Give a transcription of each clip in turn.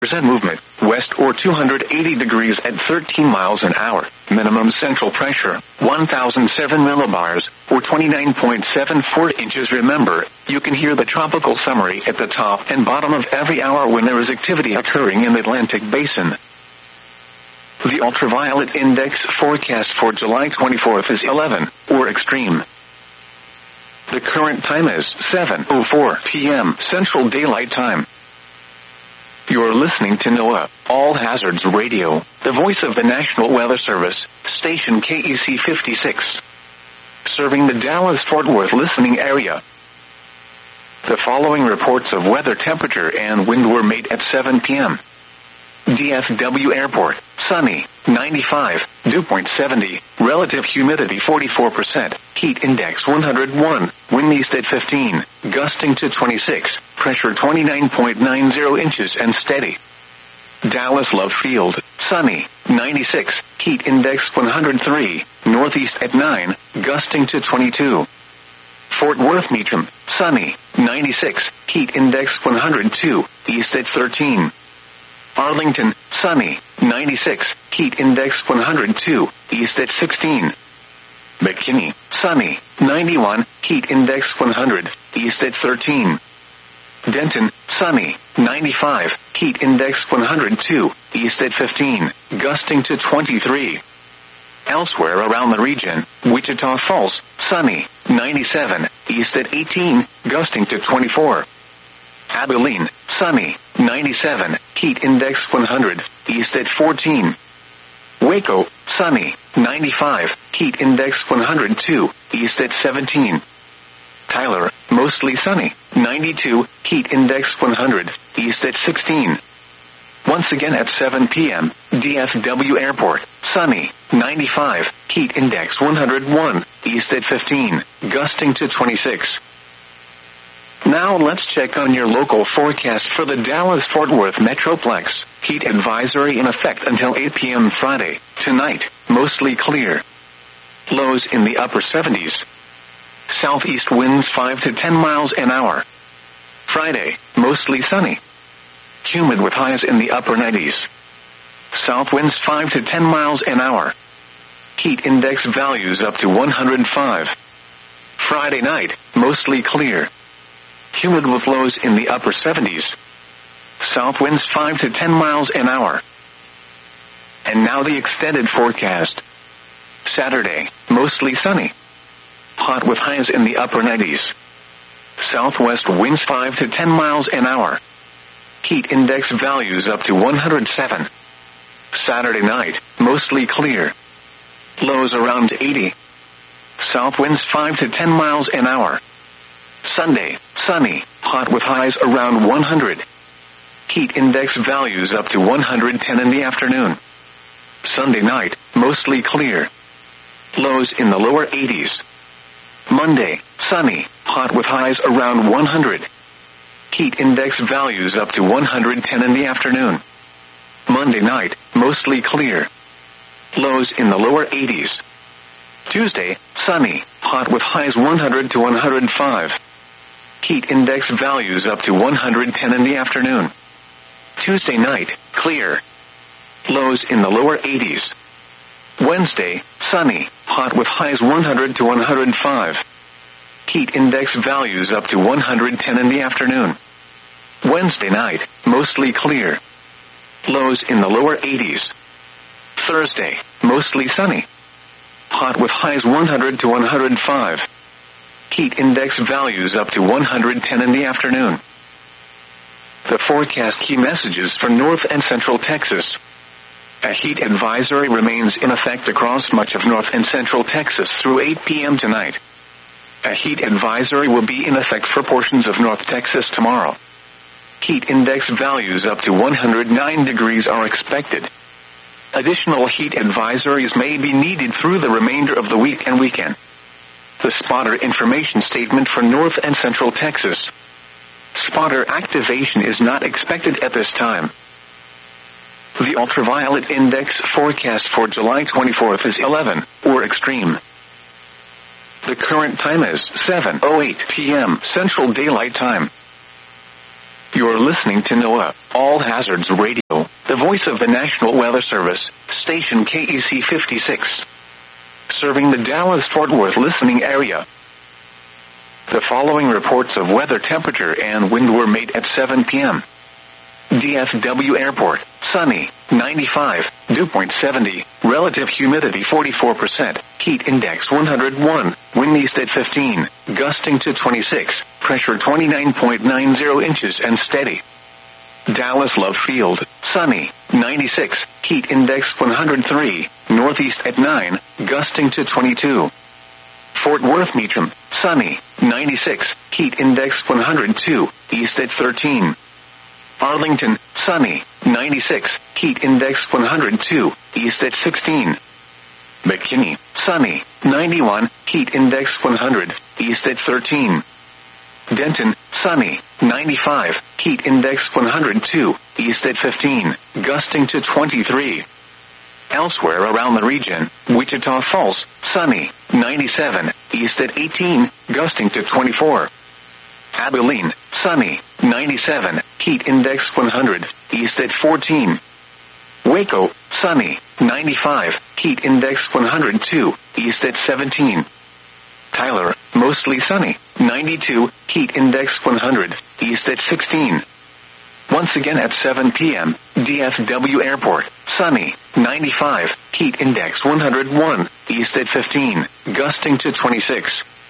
percent movement, west or 280 degrees at 13 miles an hour. Minimum central pressure, 1,007 millibars, or 29.74 inches. Remember, you can hear the tropical summary at the top and bottom of every hour when there is activity occurring in the Atlantic Basin. The ultraviolet index forecast for July 24th is 11, or extreme. The current time is 7:04 p.m. Central Daylight Time. You're listening to NOAA, All Hazards Radio, the voice of the National Weather Service, station KEC 56. Serving the Dallas-Fort Worth listening area. The following reports of weather, temperature, and wind were made at 7 p.m. DFW Airport, sunny, 95, dew point 70, relative humidity 44%, heat index 101, wind east at 15, gusting to 26, pressure 29.90 inches and steady. Dallas Love Field, sunny, 96, heat index 103, northeast at 9, gusting to 22. Fort Worth Meacham, sunny, 96, heat index 102, east at 13. Arlington, sunny, 96, heat index 102, east at 16. McKinney, sunny, 91, heat index 100, east at 13. Denton, sunny, 95, heat index 102, east at 15, gusting to 23. Elsewhere around the region, Wichita Falls, sunny, 97, east at 18, gusting to 24. Abilene, sunny, 97, heat index 100, east at 14. Waco, sunny, 95, heat index 102, east at 17. Tyler, mostly sunny, 92, heat index 100, east at 16. Once again at 7 p.m., DFW Airport, sunny, 95, heat index 101, east at 15, gusting to 26. Now let's check on your local forecast for the Dallas-Fort Worth Metroplex. Heat advisory in effect until 8 p.m. Friday. Tonight, mostly clear. Lows in the upper 70s. Southeast winds 5 to 10 miles an hour. Friday, mostly sunny. Humid with highs in the upper 90s. South winds 5 to 10 miles an hour. Heat index values up to 105. Friday night, mostly clear. Humid with lows in the upper 70s. South winds 5 to 10 miles an hour. And now the extended forecast. Saturday, mostly sunny. Hot with highs in the upper 90s. Southwest winds 5 to 10 miles an hour. Heat index values up to 107. Saturday night, mostly clear. Lows around 80. South winds 5 to 10 miles an hour. Sunday, sunny, hot with highs around 100. Heat index values up to 110 in the afternoon. Sunday night, mostly clear. Lows in the lower 80s. Monday, sunny, hot with highs around 100. Heat index values up to 110 in the afternoon. Monday night, mostly clear. Lows in the lower 80s. Tuesday, sunny, hot with highs 100 to 105. Heat index values up to 110 in the afternoon. Tuesday night, clear. Lows in the lower 80s. Wednesday, sunny, hot with highs 100 to 105. Heat index values up to 110 in the afternoon. Wednesday night, mostly clear. Lows in the lower 80s. Thursday, mostly sunny. Hot with highs 100 to 105. Heat index values up to 110 in the afternoon. The forecast key messages for North and Central Texas. A heat advisory remains in effect across much of North and Central Texas through 8 p.m. tonight. A heat advisory will be in effect for portions of North Texas tomorrow. Heat index values up to 109 degrees are expected. Additional heat advisories may be needed through the remainder of the week and weekend. The spotter information statement for North and Central Texas. Spotter activation is not expected at this time. The ultraviolet index forecast for July 24th is 11, or extreme. The current time is 7:08 p.m. Central Daylight Time. You're listening to NOAA, All Hazards Radio, the voice of the National Weather Service, station KEC 56. Serving the Dallas-Fort Worth listening area. The following reports of weather, temperature, and wind were made at 7 p.m. DFW Airport, sunny, 95, dew point 70, relative humidity 44%, heat index 101, wind east at 15, gusting to 26, pressure 29.90 inches and steady. Dallas Love Field, sunny, 96, heat index 103, northeast at 9, gusting to 22. Fort Worth Meacham, sunny, 96, heat index 102, east at 13. Arlington, sunny, 96, heat index 102, east at 16. McKinney, sunny, 91, heat index 100, east at 13. Denton, sunny, 95, heat index 102, east at 15, gusting to 23. Elsewhere around the region, Wichita Falls, sunny, 97, east at 18, gusting to 24. Abilene, sunny, 97, heat index 100, east at 14. Waco, sunny, 95, heat index 102, east at 17. Tyler, mostly sunny, 92, heat index 100, east at 16. Once again at 7 p.m., DFW Airport, sunny, 95, heat index 101, east at 15, gusting to 26.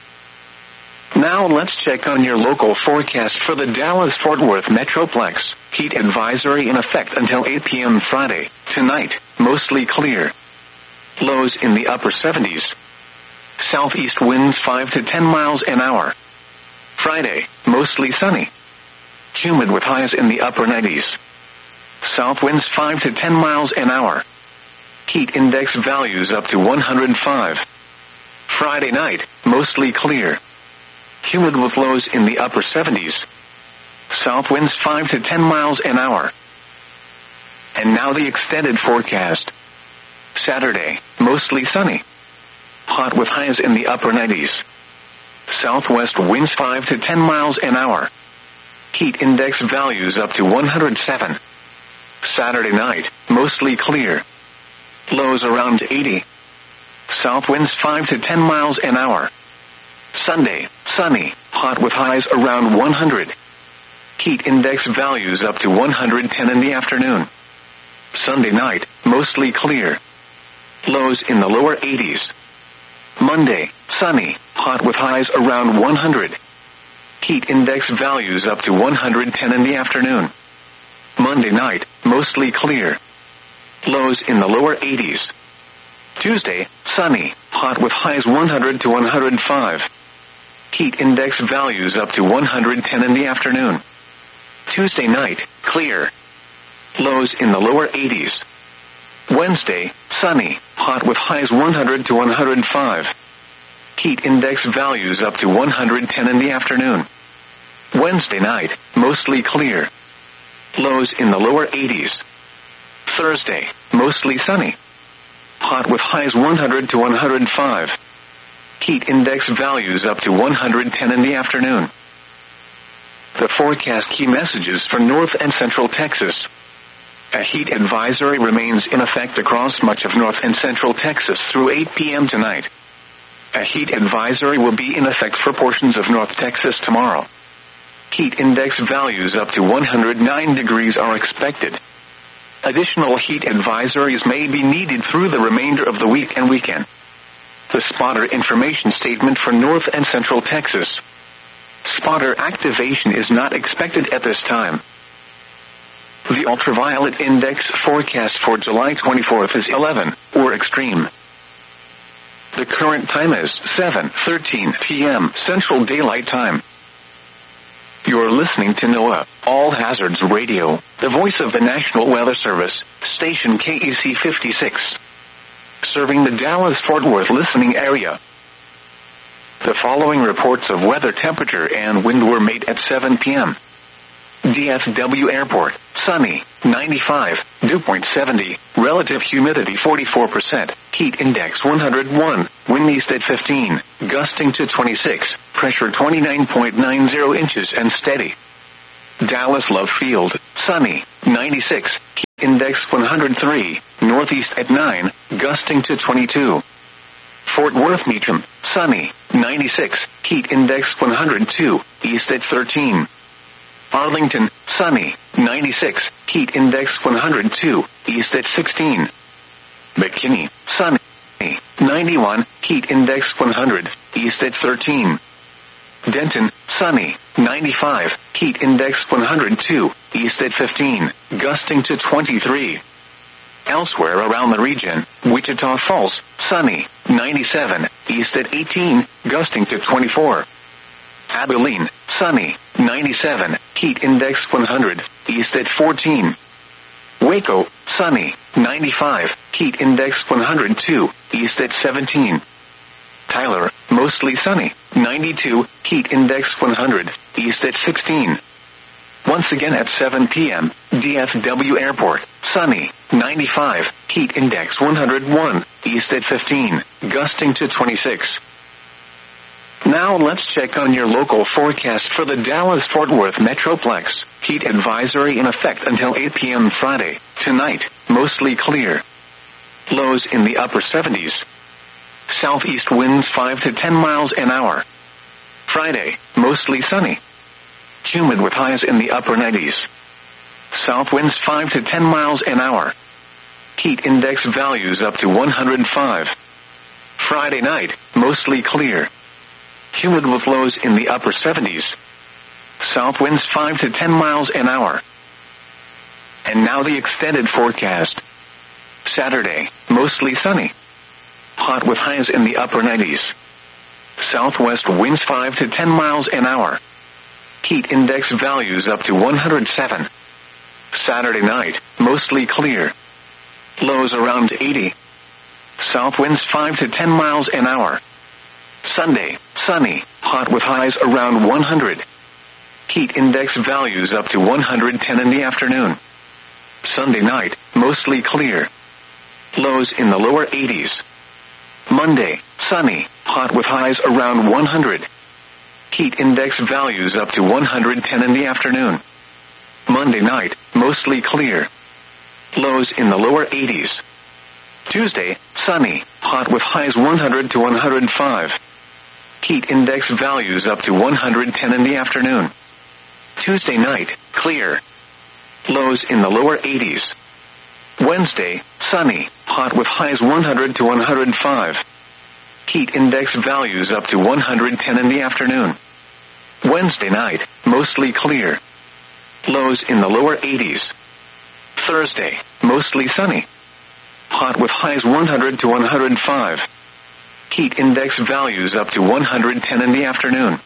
Now let's check on your local forecast for the Dallas-Fort Worth Metroplex. Heat advisory in effect until 8 p.m. Friday. Tonight, mostly clear. Lows in the upper 70s. Southeast winds 5 to 10 miles an hour. Friday, mostly sunny. Humid with highs in the upper 90s. South winds 5 to 10 miles an hour. Heat index values up to 105. Friday night, mostly clear. Humid with lows in the upper 70s. South winds 5 to 10 miles an hour. And now the extended forecast. Saturday, mostly sunny. Hot with highs in the upper 90s. Southwest winds 5 to 10 miles an hour. Heat index values up to 107. Saturday night, mostly clear. Lows around 80. South winds 5 to 10 miles an hour. Sunday, sunny, hot with highs around 100. Heat index values up to 110 in the afternoon. Sunday night, mostly clear. Lows in the lower 80s. Monday, sunny, hot with highs around 100. Heat index values up to 110 in the afternoon. Monday night, mostly clear. Lows in the lower 80s. Tuesday, sunny, hot with highs 100 to 105. Heat index values up to 110 in the afternoon. Tuesday night, clear. Lows in the lower 80s. Wednesday, sunny, hot with highs 100 to 105. Heat index values up to 110 in the afternoon. Wednesday night, mostly clear. Lows in the lower 80s. Thursday, mostly sunny. Hot with highs 100 to 105. Heat index values up to 110 in the afternoon. The forecast key messages for North and Central Texas. A heat advisory remains in effect across much of North and Central Texas through 8 p.m. tonight. A heat advisory will be in effect for portions of North Texas tomorrow. Heat index values up to 109 degrees are expected. Additional heat advisories may be needed through the remainder of the week and weekend. The spotter information statement for North and Central Texas. Spotter activation is not expected at this time. The ultraviolet index forecast for July 24th is 11, or extreme. The current time is 7:13 p.m. Central Daylight Time. You're listening to NOAA, All Hazards Radio, the voice of the National Weather Service, station KEC 56. Serving the Dallas-Fort Worth listening area. The following reports of weather, temperature, and wind were made at 7 p.m. DFW Airport, sunny, 95, dew point 70, relative humidity 44%, heat index 101, wind east at 15, gusting to 26, pressure 29.90 inches and steady. Dallas Love Field, sunny, 96, heat index 103, northeast at 9, gusting to 22. Fort Worth Meacham, sunny, 96, heat index 102, east at 13. Arlington, sunny, 96, heat index 102, east at 16. McKinney, sunny, 91, heat index 100, east at 13. Denton, sunny, 95, heat index 102, east at 15, gusting to 23. Elsewhere around the region, Wichita Falls, sunny, 97, east at 18, gusting to 24. Abilene, sunny, 97, heat index 100, east at 14. Waco, sunny, 95, heat index 102, east at 17. Tyler, mostly sunny, 92, heat index 100, east at 16. Once again at 7 p.m., DFW Airport, sunny, 95, heat index 101, east at 15, gusting to 26. Now let's check on your local forecast for the Dallas-Fort Worth Metroplex. Heat advisory in effect until 8 p.m. Friday. Tonight, mostly clear. Lows in the upper 70s. Southeast winds 5 to 10 miles an hour. Friday, mostly sunny. Humid with highs in the upper 90s. South winds 5 to 10 miles an hour. Heat index values up to 105. Friday night, mostly clear. Humid with lows in the upper 70s. South winds 5 to 10 miles an hour. And now the extended forecast. Saturday, mostly sunny. Hot with highs in the upper 90s. Southwest winds 5 to 10 miles an hour. Heat index values up to 107. Saturday night, mostly clear. Lows around 80. South winds 5 to 10 miles an hour. Sunday, sunny, hot with highs around 100. Heat index values up to 110 in the afternoon. Sunday night, mostly clear. Lows in the lower 80s. Monday, sunny, hot with highs around 100. Heat index values up to 110 in the afternoon. Monday night, mostly clear. Lows in the lower 80s. Tuesday, sunny, hot with highs 100 to 105. Heat index values up to 110 in the afternoon. Tuesday night, clear. Lows in the lower 80s. Wednesday, sunny, hot with highs 100 to 105. Heat index values up to 110 in the afternoon. Wednesday night, mostly clear. Lows in the lower 80s. Thursday, mostly sunny. Hot with highs 100 to 105. Heat index values up to 110 in the afternoon.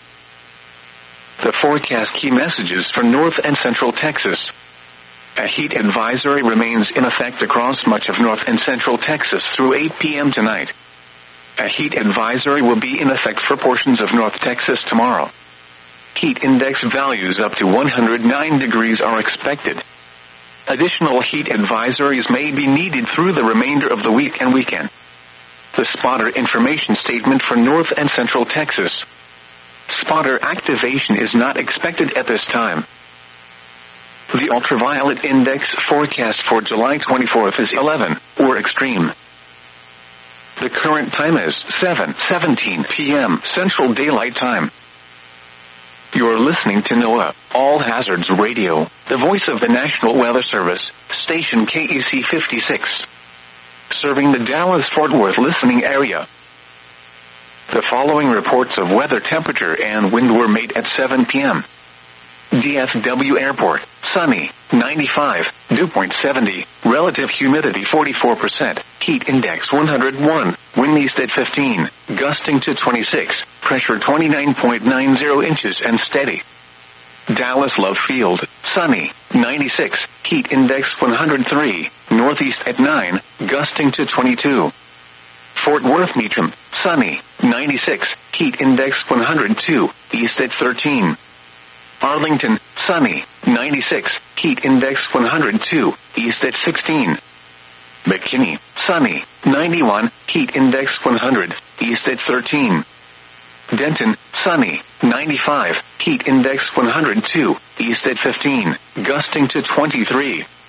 The forecast key messages for North and Central Texas. A heat advisory remains in effect across much of North and Central Texas through 8 p.m. tonight. A heat advisory will be in effect for portions of North Texas tomorrow. Heat index values up to 109 degrees are expected. Additional heat advisories may be needed through the remainder of the week and weekend. The spotter information statement for North and Central Texas. Spotter activation is not expected at this time. The ultraviolet index forecast for July 24th is 11, or extreme. The current time is 7:17 p.m. Central Daylight Time. You're listening to NOAA, All Hazards Radio, the voice of the National Weather Service, station KEC 56. Serving the Dallas-Fort Worth listening area. The following reports of weather temperature and wind were made at 7 p.m. DFW Airport, sunny, 95, dew point 70, relative humidity 44%, heat index 101, wind east at 15, gusting to 26, pressure 29.90 inches and steady. Dallas Love Field, sunny, 96, heat index 103, northeast at 9, gusting to 22. Fort Worth Meacham, sunny, 96, heat index 102, east at 13. Arlington, sunny, 96, heat index 102, east at 16. McKinney, sunny, 91, heat index 100, east at 13. Denton, sunny, 95, heat index 102, east at 15, gusting to 23.